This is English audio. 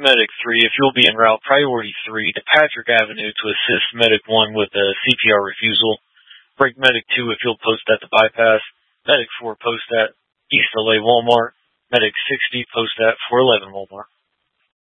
Medic 3, if you'll be en route, priority 3 to Patrick Avenue to assist Medic 1 with a CPR refusal. Break Medic 2 if you'll post at the bypass. Medic 4 post at East LA Walmart. Medic 60 post at 411 Walmart.